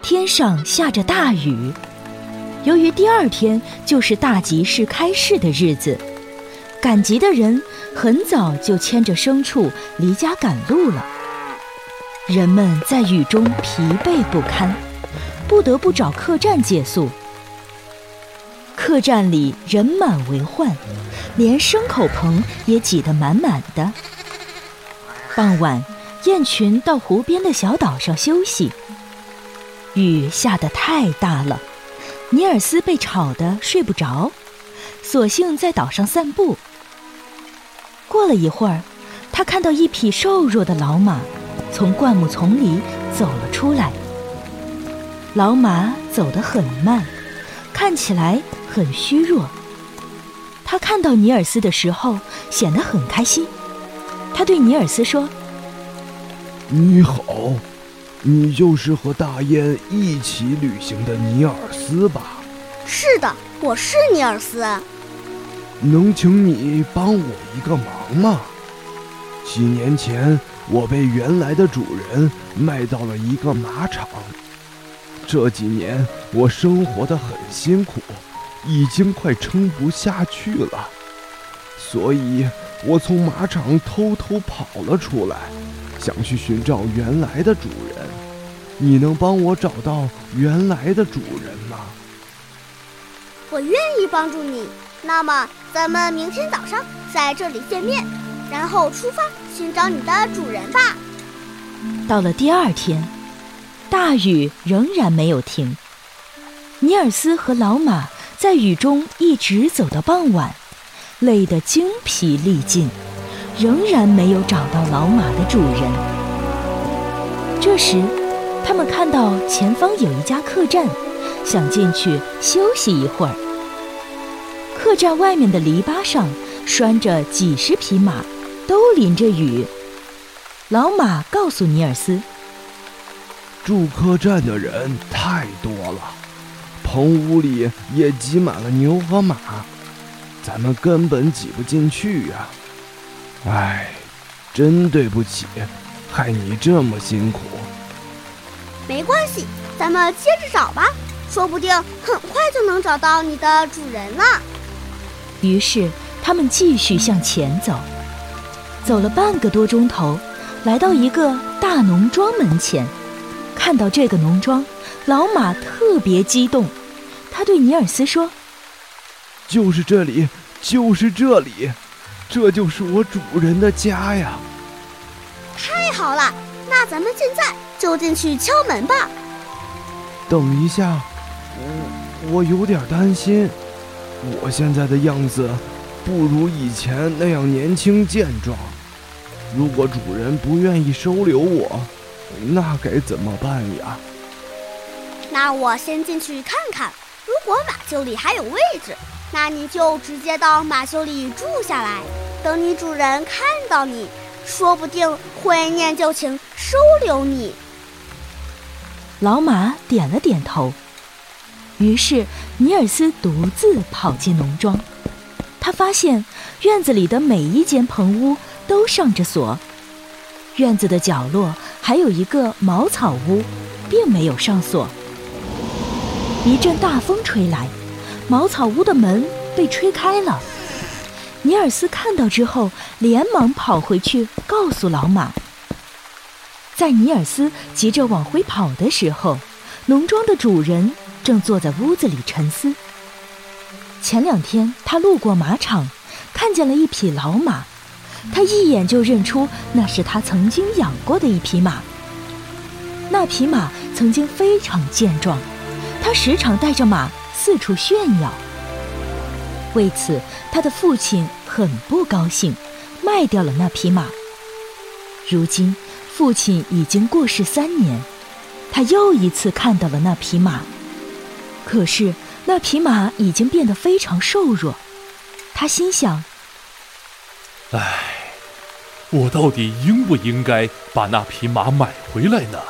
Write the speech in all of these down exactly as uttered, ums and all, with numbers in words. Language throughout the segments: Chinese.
天上下着大雨。由于第二天就是大集市开市的日子，赶集的人很早就牵着牲畜离家赶路了。人们在雨中疲惫不堪，不得不找客栈借宿。客栈里人满为患，连牲口棚也挤得满满的。傍晚，雁群到湖边的小岛上休息。雨下得太大了，尼尔斯被吵得睡不着，索性在岛上散步。过了一会儿，他看到一匹瘦弱的老马从灌木丛里走了出来。老马走得很慢，看起来很虚弱。他看到尼尔斯的时候显得很开心。他对尼尔斯说：“ 你好，你就是和大雁一起旅行的尼尔斯吧？”“ 是的，我是尼尔斯。”“ 能请你帮我一个忙吗？几年前我被原来的主人卖到了一个马场，这几年我生活得很辛苦，已经快撑不下去了，所以我从马场偷偷跑了出来，想去寻找原来的主人。你能帮我找到原来的主人吗？”“ 我愿意帮助你。那么咱们明天早上在这里见面，然后出发寻找你的主人吧。” 到了第二天，大雨仍然没有停。尼尔斯和老马在雨中一直走到傍晚，累得精疲力尽，仍然没有找到老马的主人。这时，他们看到前方有一家客栈，想进去休息一会儿。客栈外面的篱笆上拴着几十匹马，都淋着雨。老马告诉尼尔斯：“ 住客栈的人太多了，棚屋里也挤满了牛和马，咱们根本挤不进去呀！唉，真对不起，害你这么辛苦。”“ 没关系，咱们接着找吧，说不定很快就能找到你的主人了。” 于是他们继续向前走，走了半个多钟头，来到一个大农庄门前。看到这个农庄，老马特别激动，他对尼尔斯说：“ 就是这里，就是这里，这就是我主人的家呀！”“ 太好了，那咱们现在就进去敲门吧。”“ 等一下，我我有点担心，我现在的样子不如以前那样年轻健壮，如果主人不愿意收留我，那该怎么办呀？”“ 那我先进去看看，如果马厩里还有位置，那你就直接到马厩里住下来，等你主人看到你，说不定会念旧情收留你。” 老马点了点头。于是尼尔斯独自跑进农庄，他发现院子里的每一间棚屋都上着锁，院子的角落还有一个茅草屋，并没有上锁。一阵大风吹来，茅草屋的门被吹开了。尼尔斯看到之后，连忙跑回去告诉老马。在尼尔斯急着往回跑的时候，农庄的主人正坐在屋子里沉思。前两天他路过马场，看见了一匹老马，他一眼就认出那是他曾经养过的一匹马。那匹马曾经非常健壮，他时常带着马四处炫耀。为此，他的父亲很不高兴，卖掉了那匹马。如今父亲已经过世三年，他又一次看到了那匹马，可是那匹马已经变得非常瘦弱。他心想： 唉，我到底应不应该把那匹马买回来呢？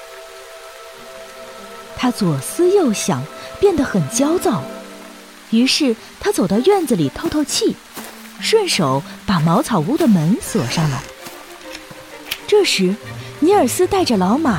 他左思右想，变得很焦躁。于是他走到院子里透透气，顺手把茅草屋的门锁上了。这时尼尔斯带着老马